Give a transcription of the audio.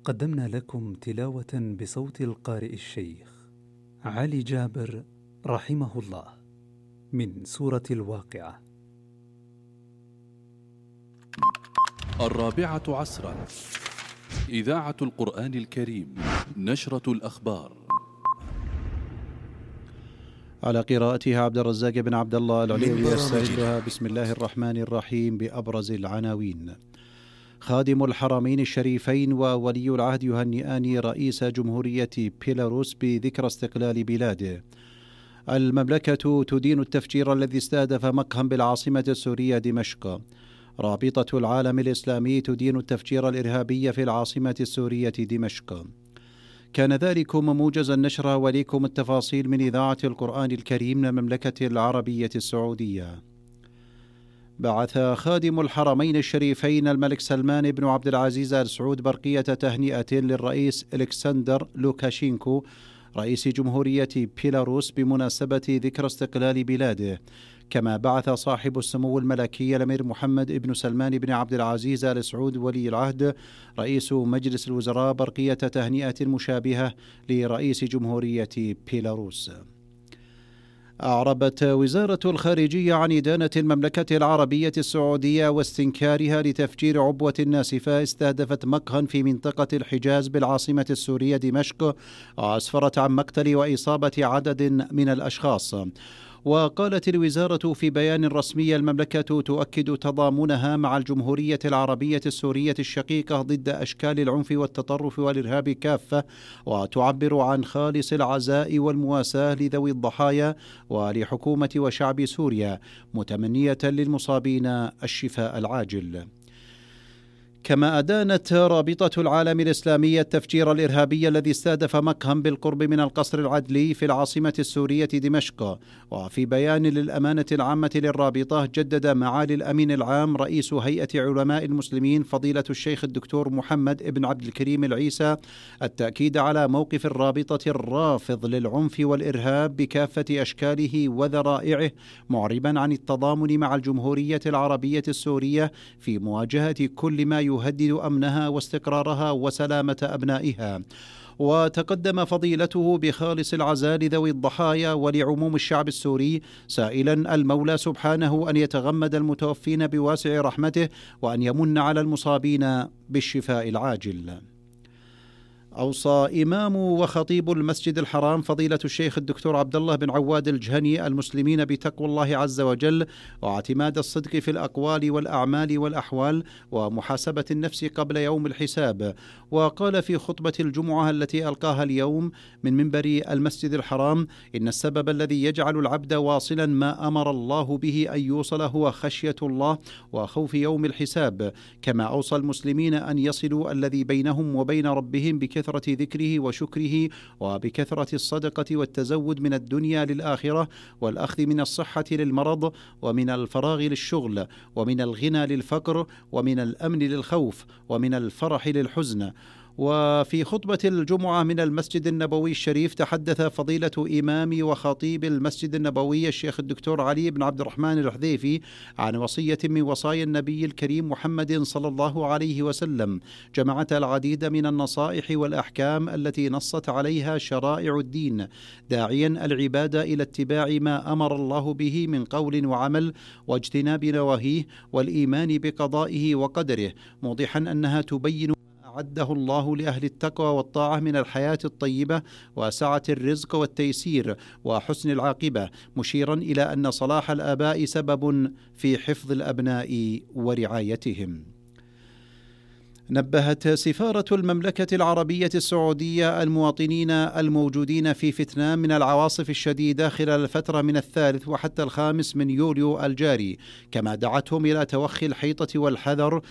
قدمنا لكم تلاوة بصوت القارئ الشيخ علي جابر رحمه الله من سورة الواقعة. 4 إذاعة القرآن الكريم، نشرة الأخبار. على قراءتها عبد الرزاق بن عبد الله العليوي يستعدها. بسم الله الرحمن الرحيم. بأبرز العناوين: خادم الحرمين الشريفين وولي العهد يهنئان رئيس جمهورية بيلاروس بذكرى استقلال بلاده. المملكة تدين التفجير الذي استهدف مقهى بالعاصمة السورية دمشق. رابطة العالم الإسلامي تدين التفجير الإرهابي في العاصمة السورية دمشق. كان ذلكم موجز النشرة، وليكم التفاصيل من إذاعة القرآن الكريم من المملكة العربية السعودية. بعث خادم الحرمين الشريفين الملك سلمان بن عبد العزيز آل سعود برقية تهنئة للرئيس إلكسندر لوكاشينكو رئيس جمهورية بيلاروس بمناسبة ذكرى استقلال بلاده. كما بعث صاحب السمو الملكي الأمير محمد بن سلمان بن عبد العزيز آل سعود ولي العهد رئيس مجلس الوزراء برقية تهنئة مشابهة لرئيس جمهورية بيلاروس. أعربت وزارة الخارجية عن إدانة المملكة العربية السعودية واستنكارها لتفجير عبوة ناسفة استهدفت مقهى في منطقة الحجاز بالعاصمة السورية دمشق، وأسفرت عن مقتل وإصابة عدد من الأشخاص. وقالت الوزارة في بيان رسمي: المملكة تؤكد تضامنها مع الجمهورية العربية السورية الشقيقة ضد أشكال العنف والتطرف والإرهاب كافة، وتعبر عن خالص العزاء والمواساة لذوي الضحايا ولحكومة وشعب سوريا، متمنية للمصابين الشفاء العاجل. كما أدانت رابطة العالم الإسلامي التفجير الإرهابي الذي استهدف مقهى بالقرب من القصر العدلي في العاصمة السورية دمشق. وفي بيان للأمانة العامة للرابطة، جدد معالي الأمين العام رئيس هيئة علماء المسلمين فضيلة الشيخ الدكتور محمد بن عبد الكريم العيسى التأكيد على موقف الرابطة الرافض للعنف والإرهاب بكافة أشكاله وذرائعه، معربا عن التضامن مع الجمهورية العربية السورية في مواجهة كل ما يهدد أمنها واستقرارها وسلامة أبنائها. وتقدم فضيلته بخالص العزاء لذوي الضحايا ولعموم الشعب السوري، سائلا المولى سبحانه أن يتغمد المتوفين بواسع رحمته وأن يمن على المصابين بالشفاء العاجل. أوصى إمام وخطيب المسجد الحرام فضيلة الشيخ الدكتور عبد الله بن عواد الجهني المسلمين بتقوى الله عز وجل، واعتماد الصدق في الأقوال والأعمال والأحوال، ومحاسبة النفس قبل يوم الحساب. وقال في خطبة الجمعة التي ألقاها اليوم من منبر المسجد الحرام: إن السبب الذي يجعل العبد واصلا ما أمر الله به أن يوصل هو خشية الله وخوف يوم الحساب. كما أوصى المسلمين أن يصلوا الذي بينهم وبين ربهم بكثرة ذكره وشكره، وبكثرة الصدقة والتزود من الدنيا للآخرة، والأخذ من الصحة للمرض، ومن الفراغ للشغل، ومن الغنى للفقر، ومن الأمن للخوف، ومن الفرح للحزن. وفي خطبة الجمعة من المسجد النبوي الشريف، تحدث فضيلة إمام وخطيب المسجد النبوي الشيخ الدكتور علي بن عبد الرحمن الحذيفي عن وصية من وصايا النبي الكريم محمد صلى الله عليه وسلم، جمعت العديد من النصائح والأحكام التي نصت عليها شرائع الدين، داعيا العباد إلى اتباع ما أمر الله به من قول وعمل، واجتناب نواهيه، والإيمان بقضائه وقدره، موضحا أنها تبين أعده الله لأهل التقوى والطاعة من الحياة الطيبة وسعة الرزق والتيسير وحسن العاقبة، مشيرا إلى أن صلاح الآباء سبب في حفظ الأبناء ورعايتهم. نبهت سفارة المملكة العربية السعودية المواطنين الموجودين في فيتنام من العواصف الشديدة خلال الفترة من 3 وحتى 5 يوليو الجاري، كما دعتهم إلى توخي الحيطة والحذر